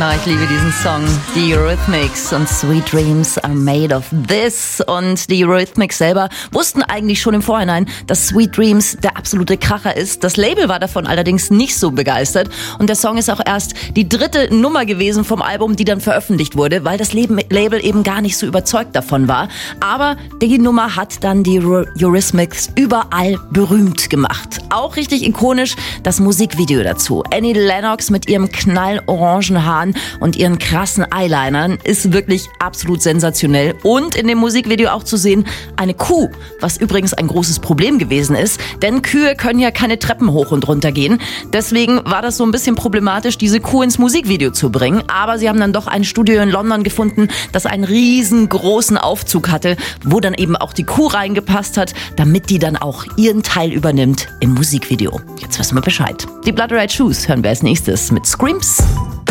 Na, ich liebe diesen Song. Die Eurythmics und Sweet Dreams are made of this. Und die Eurythmics selber wussten eigentlich schon im Vorhinein, dass Sweet Dreams der absolute Kracher ist. Das Label war davon allerdings nicht so begeistert. Und der Song ist auch erst die 3. Nummer gewesen vom Album, die dann veröffentlicht wurde, weil das Label eben gar nicht so überzeugt davon war. Aber die Nummer hat dann die Eurythmics überall berühmt gemacht. Auch richtig ikonisch das Musikvideo dazu. Annie Lennox mit ihrem knallorangen Haaren und ihren krassen Eyelinern ist wirklich absolut sensationell. Und in dem Musikvideo auch zu sehen, eine Kuh, was übrigens ein großes Problem gewesen ist, denn Kühe können ja keine Treppen hoch und runter gehen. Deswegen war das so ein bisschen problematisch, diese Kuh ins Musikvideo zu bringen. Aber sie haben dann doch ein Studio in London gefunden, das einen riesengroßen Aufzug hatte, wo dann eben auch die Kuh reingepasst hat, damit die dann auch ihren Teil übernimmt im Musikvideo. Jetzt wissen wir Bescheid. Die Blood Red Shoes hören wir als nächstes mit Screams.